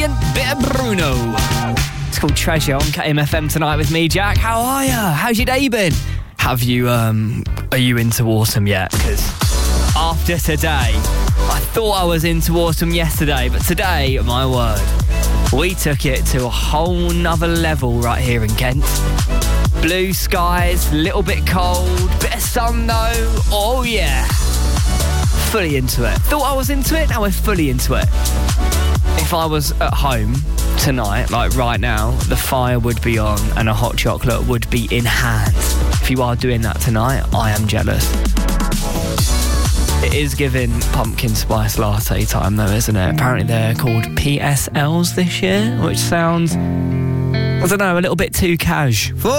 brilliant bit of Bruno. It's called Treasure on KMFM tonight with me, Jack. How are you? How's your day been? Have you, are you into autumn yet? Because after today, I thought I was into autumn yesterday, but today, my word, we took it to a whole nother level right here in Kent. Blue skies, little bit cold, bit of sun though, oh yeah. Fully into it. Thought I was into it, now we're fully into it. If I was at home tonight, like right now, the fire would be on and a hot chocolate would be in hand. If you are doing that tonight, I am jealous. It is giving pumpkin spice latte time though, isn't it? Apparently they're called PSLs this year, which sounds, I don't know, a little bit too cash.